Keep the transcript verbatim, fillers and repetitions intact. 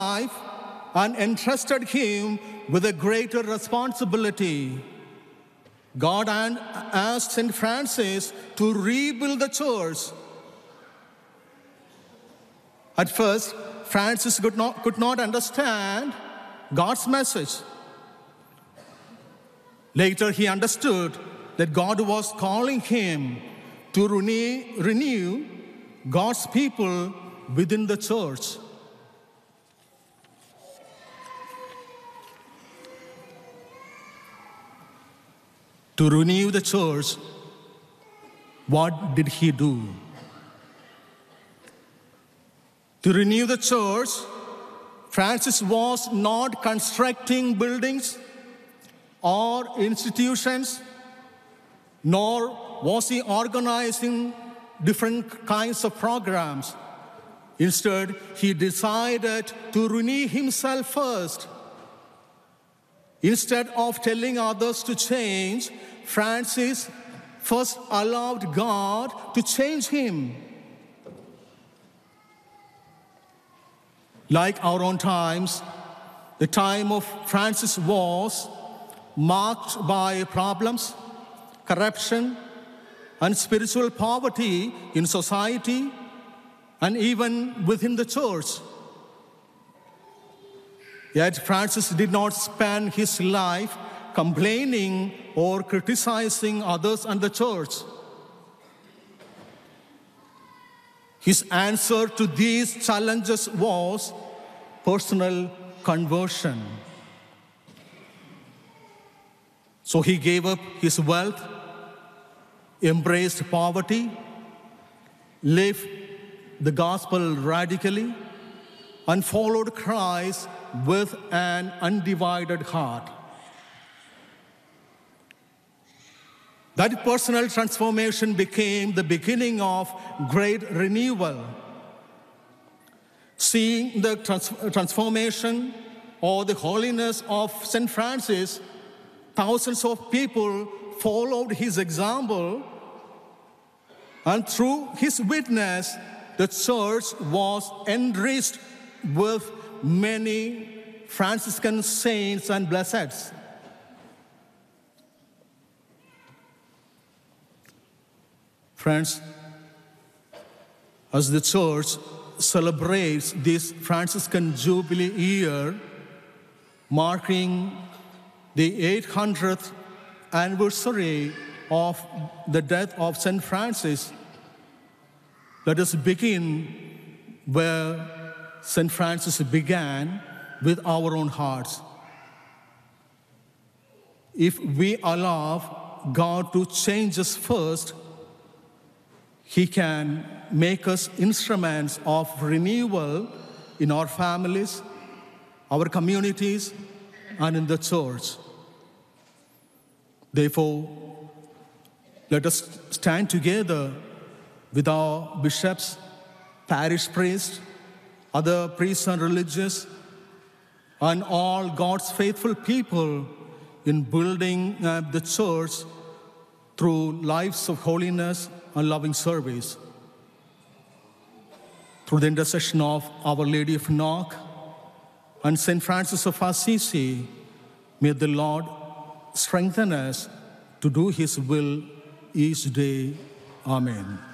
life and entrusted him with a greater responsibility. God asked Saint Francis to rebuild the church. At first, Francis could not, could not understand God's message. Later, he understood that God was calling him to renew, renew God's people within the church. To renew the church, what did he do? To renew the church, Francis was not constructing buildings or institutions, nor was he organizing different kinds of programs. Instead, he decided to renew himself first. Instead of telling others to change, Francis first allowed God to change him. Like our own times, the time of Francis was marked by problems, corruption, and spiritual poverty in society and even within the church. Yet Francis did not spend his life complaining or criticizing others and the church. His answer to these challenges was personal conversion. So he gave up his wealth, embraced poverty, lived the gospel radically, and followed Christ with an undivided heart. That personal transformation became the beginning of great renewal. Seeing the trans- transformation or the holiness of Saint Francis, thousands of people followed his example, and through his witness, the church was enriched with many Franciscan saints and blesseds. Friends, as the church celebrates this Franciscan Jubilee year, marking the eight hundredth anniversary of the death of Saint Francis, let us begin where Saint Francis began, with our own hearts. If we allow God to change us first, He can make us instruments of renewal in our families, our communities, and in the church. Therefore, let us stand together with our bishops, parish priests, other priests and religious, and all God's faithful people in building up the church through lives of holiness and loving service. Through the intercession of Our Lady of Knock and Saint Francis of Assisi, may the Lord strengthen us to do His will each day. Amen.